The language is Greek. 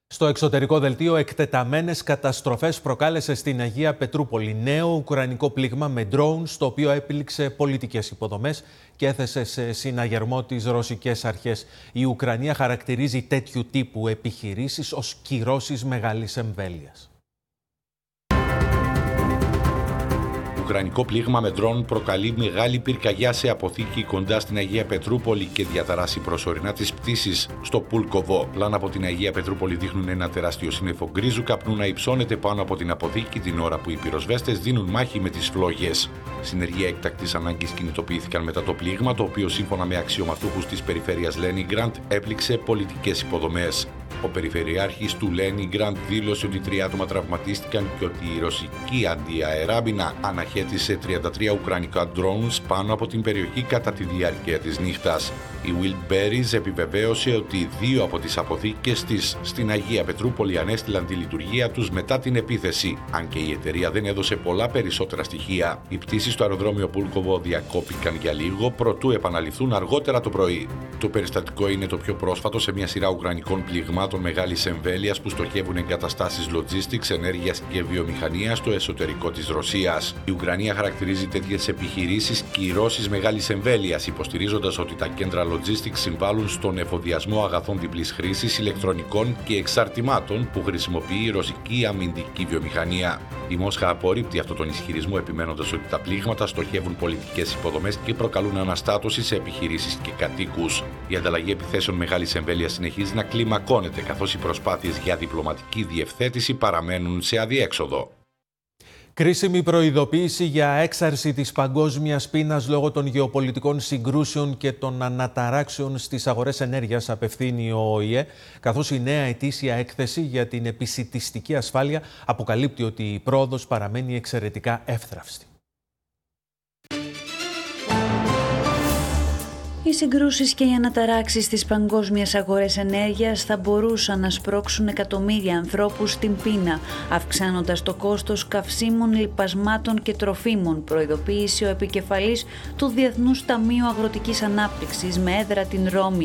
Στο εξωτερικό δελτίο, εκτεταμένες καταστροφές προκάλεσε στην Αγία Πετρούπολη νέο ουκρανικό πλήγμα με drones, το οποίο έπληξε πολιτικές υποδομές και έθεσε σε συναγερμό τις ρωσικές αρχές. Η Ουκρανία χαρακτηρίζει τέτοιου τύπου επιχειρήσεις ως κυρώσεις μεγάλης εμβέλειας. Ουκρανικό πλήγμα με ντρόουν προκαλεί μεγάλη πυρκαγιά σε αποθήκη κοντά στην Αγία Πετρούπολη και διαταράσσει προσωρινά τις πτήσεις στο Πουλκοβό. Πλάνα από την Αγία Πετρούπολη δείχνουν ένα τεράστιο σύννεφο γκρίζου καπνού να υψώνεται πάνω από την αποθήκη την ώρα που οι πυροσβέστες δίνουν μάχη με τις φλόγες. Συνεργεία έκτακτης ανάγκης κινητοποιήθηκαν μετά το πλήγμα, το οποίο σύμφωνα με αξιωματούχους της περιφέρειας Λένιγκραντ έπληξε πολιτικές υποδομές. Ο περιφερειάρχης του Λένιγκραντ δήλωσε ότι 3 άτομα τραυματίστηκαν και ότι η ρωσική αντιαεράμινα αναχέτησε 33 ουκρανικά drones πάνω από την περιοχή κατά τη διάρκεια της νύχτας. Η Wildberries επιβεβαίωσε ότι 2 από τις αποθήκες της στην Αγία Πετρούπολη ανέστηλαν τη λειτουργία τους μετά την επίθεση, αν και η εταιρεία δεν έδωσε πολλά περισσότερα στοιχεία. Οι πτήσεις στο αεροδρόμιο Πούλκοβο διακόπηκαν για λίγο προτού επαναληφθούν αργότερα το πρωί. Το περιστατικό είναι το πιο πρόσφατο σε μια σειρά ουκρανικών πληγμάτων μεγάλης εμβέλειας που στοχεύουν εγκαταστάσεις logistics, ενέργειας και βιομηχανίας στο εσωτερικό της Ρωσίας. Η Ουκρανία χαρακτηρίζει τέτοιες επιχειρήσεις κυρώσεις μεγάλης εμβέλειας, υποστηρίζοντας ότι τα κέντρα logistics συμβάλλουν στον εφοδιασμό αγαθών διπλής χρήσης, ηλεκτρονικών και εξαρτημάτων που χρησιμοποιεί η ρωσική αμυντική βιομηχανία. Η Μόσχα απορρίπτει αυτόν τον ισχυρισμό, επιμένοντας ότι τα πλήγματα στοχεύουν πολιτικές υποδομές και προκαλούν αναστάτωση σε επιχειρήσεις και κατοίκους. Η ανταλλαγή επιθέσεων μεγάλης εμβέλειας συνεχίζει να κλιμακώνεται, καθώς οι προσπάθειες για διπλωματική διευθέτηση παραμένουν σε αδιέξοδο. Κρίσιμη προειδοποίηση για έξαρση της παγκόσμιας πείνας λόγω των γεωπολιτικών συγκρούσεων και των αναταράξεων στις αγορές ενέργειας, απευθύνει ο ΟΗΕ, καθώς η νέα ετήσια έκθεση για την επισιτιστική ασφάλεια αποκαλύπτει ότι η πρόοδος παραμένει εξαιρετικά εύθραυστη. Οι συγκρούσεις και οι αναταράξεις στις παγκόσμιες αγορές ενέργειας θα μπορούσαν να σπρώξουν εκατομμύρια ανθρώπους στην πείνα, αυξάνοντας το κόστος καυσίμων, λιπασμάτων και τροφίμων, προειδοποίησε ο επικεφαλής του Διεθνούς Ταμείου Αγροτικής Ανάπτυξης με έδρα την Ρώμη,